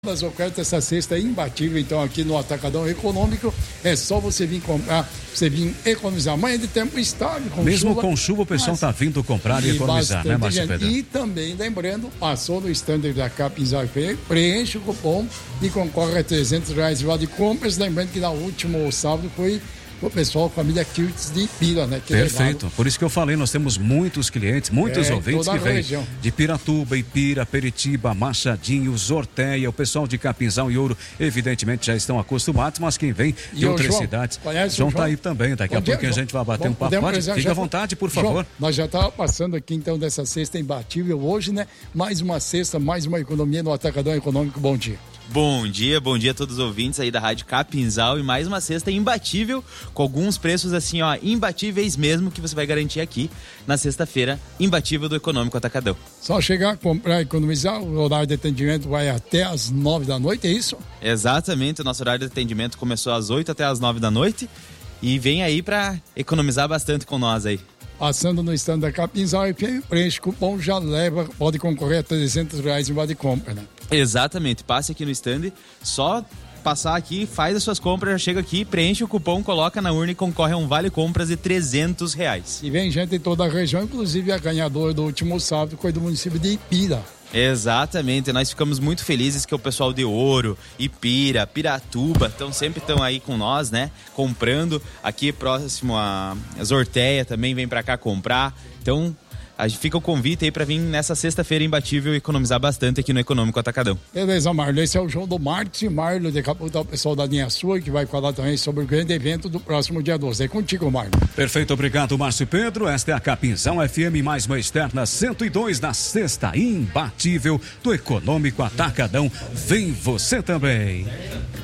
As ofertas essa sexta é imbatível, então aqui no Atacadão Econômico é só você vir comprar, você vir economizar. Amanhã de tempo estável, com mesmo chuva, com chuva o pessoal está vindo comprar e economizar, né, Márcio Pedro? E também lembrando, passou no stand da Capinzal, preenche o cupom e concorre a R$300 de vale de compras. Lembrando que no último sábado foi o pessoal, família Kirtz de Ipira, né? Perfeito, por isso que eu falei, nós temos muitos clientes, muitos ouvintes que vêm de Piratuba, Ipira, Peritiba, Machadinho, Zorteia, o pessoal de Capinzal e Ouro, evidentemente já estão acostumados, mas quem vem de outras cidades, João tá aí também, daqui a pouquinho a gente vai bater um papo, fica à vontade, por favor. João, nós já estávamos passando aqui então dessa sexta imbatível hoje, né? Mais uma sexta, mais uma economia no Atacadão Econômico, bom dia. Bom dia a todos os ouvintes aí da Rádio Capinzal e mais uma sexta imbatível, com alguns preços assim, ó, imbatíveis mesmo, que você vai garantir aqui na sexta-feira, imbatível do Econômico Atacadão. Só chegar, comprar, economizar, o horário de atendimento vai até às 9 da noite, é isso? Exatamente, o nosso horário de atendimento começou às 8 até às 9 da noite e vem aí para economizar bastante com nós aí. Passando no stand da Capinzal e preenche o cupom, já leva, pode concorrer a R$300 em vale de compra, né? Exatamente, passe aqui no stand, só passar aqui, faz as suas compras, já chega aqui, preenche o cupom, coloca na urna e concorre a um vale compras de R$300. E vem gente de toda a região, inclusive a ganhadora do último sábado foi do município de Ipira. Exatamente, nós ficamos muito felizes que o pessoal de Ouro, Ipira, Piratuba sempre estão aí com nós, né? Comprando, aqui próximo a Zorteia também vem pra cá comprar, então fica o convite aí para vir nessa sexta-feira imbatível e economizar bastante aqui no Econômico Atacadão. Beleza, Marlon. Esse é o João do Marcos e Marlon, daqui a pouco tá o pessoal da linha sua que vai falar também sobre o grande evento do próximo dia 12. É contigo, Marlon. Perfeito, obrigado, Márcio Pedro. Esta é a Capinzal FM, mais uma externa 102 na sexta imbatível do Econômico Atacadão. Vem você também.